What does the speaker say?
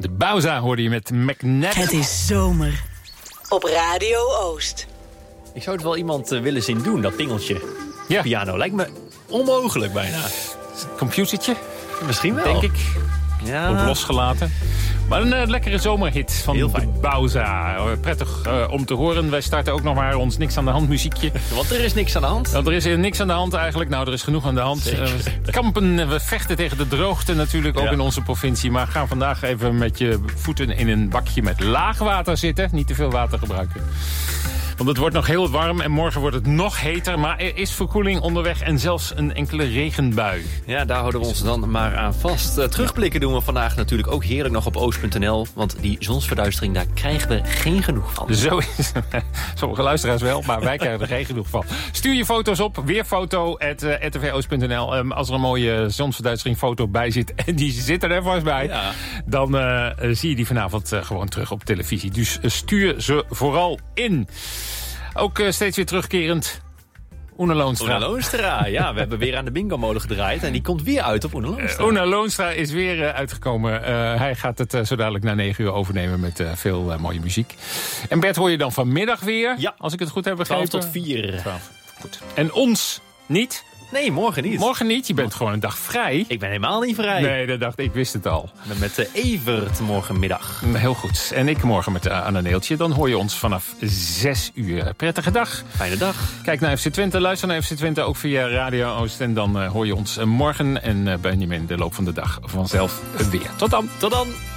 De Bauza hoorde je met Magnet. Het is zomer. Op Radio Oost. Ik zou het wel iemand willen zien doen, dat pingeltje. Ja. Piano lijkt me onmogelijk bijna. Computertje, Misschien wel. denk ik. Ja. Of losgelaten. Maar een lekkere zomerhit van Heel de fijn. Bauza. Prettig om te horen. Wij starten ook nog maar ons niks aan de hand muziekje. Want er is niks aan de hand. Nou, er is niks aan de hand eigenlijk. Nou, er is genoeg aan de hand. Kampen, we vechten tegen de droogte natuurlijk, ook in onze provincie. Maar gaan vandaag even met je voeten in een bakje met laag water zitten. Niet te veel water gebruiken. Want het wordt nog heel warm en morgen wordt het nog heter. Maar er is verkoeling onderweg en zelfs een enkele regenbui. Ja, daar houden we ons dan maar aan vast. Terugblikken doen we vandaag natuurlijk ook heerlijk nog op oost.nl. Want die zonsverduistering, daar krijgen we geen genoeg van. Zo is het. Sommige luisteraars wel, maar wij krijgen er geen genoeg van. Stuur je foto's op, weerfoto@rtvoost.nl. Als er een mooie zonsverduistering foto bij zit, en die zit er vast bij, Ja. dan zie je die vanavond gewoon terug op televisie. Dus stuur ze vooral in. Ook steeds weer terugkerend, Oene Loonstra. Oene Loonstra, ja, we hebben weer aan de bingo-molen gedraaid. En die komt weer uit op Oene Loonstra. Oene Loonstra is weer uitgekomen. Hij gaat het zo dadelijk na 9 uur overnemen met veel mooie muziek. En Bert hoor je dan vanmiddag weer, Ja. als ik het goed heb begrepen. 12 tot 4. 12. Goed. En ons niet? Nee, morgen niet. Morgen niet, je bent gewoon een dag vrij. Ik ben helemaal niet vrij. Nee, dat dacht ik, wist het al. Ik ben met Evert morgenmiddag. Heel goed. En ik morgen met Anna Neeltje. Dan hoor je ons vanaf 6 uur. Prettige dag. Fijne dag. Kijk naar FC Twente, luister naar FC Twente ook via Radio Oost. En dan hoor je ons morgen en ben je in de loop van de dag vanzelf weer. Tot dan. Tot dan.